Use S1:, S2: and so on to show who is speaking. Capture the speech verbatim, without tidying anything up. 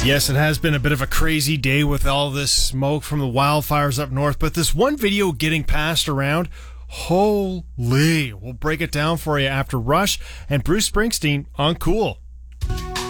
S1: Yes, it has been a bit of a crazy day with all this smoke from the wildfires up north, but this one video getting passed around, holy, we'll break it down for you after Rush and Bruce Springsteen on Cool.